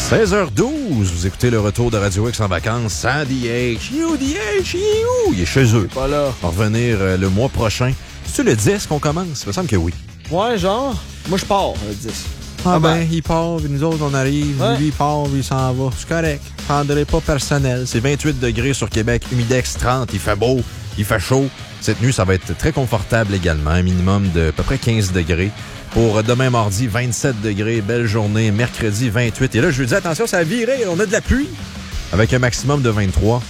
16h12, vous écoutez le retour de Radio X en vacances. Sandy H, il est chez eux. Pas là. On va revenir le mois prochain. C'est-tu le 10 qu'on commence? Il me semble que oui. Ouais, genre. Moi, je pars, le 10. Il part, puis nous autres, on arrive. Ouais. Lui, il part, lui, il s'en va. C'est correct. Je prendrai pas personnel. C'est 28 degrés sur Québec, humidex 30. Il fait beau, il fait chaud. Cette nuit, ça va être très confortable également. Un minimum de à peu près 15 degrés. Pour demain mardi, 27 degrés. Belle journée. Mercredi, 28. Et là, je lui dis, attention, ça a viré. On a de la pluie. Avec un maximum de 23.